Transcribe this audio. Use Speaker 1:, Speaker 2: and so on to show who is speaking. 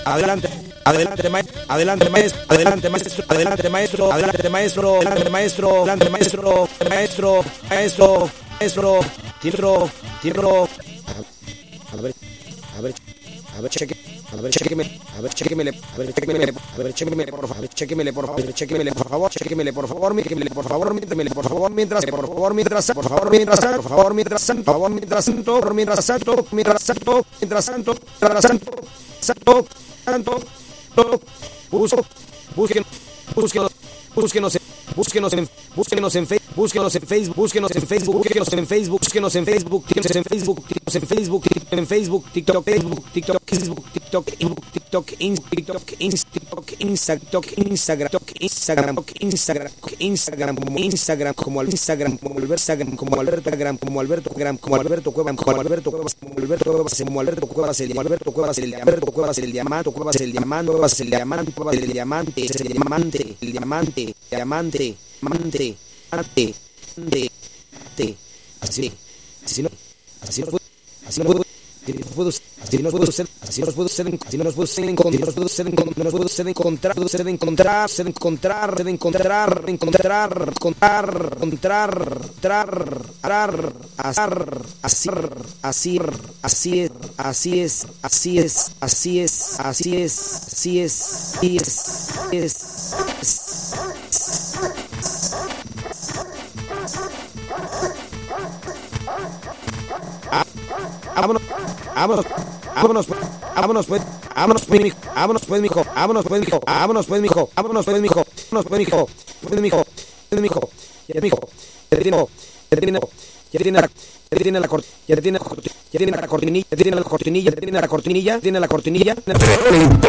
Speaker 1: Adelante, adelante, adelante, maestro, adelante, maestro, adelante, maestro, adelante, maestro, adelante, maestro, adelante, maestro, maestro, maestro, maestro, tiro. A ver, a ver, a ver, cheque. A ver, chequemele, por favor, chequemele, por favor, búsquenos en Facebook, búsquenos en Facebook, TikTok, Instagram, como Alberto Cuevas, el diamante, así nos puede Ya tiene la cortinilla.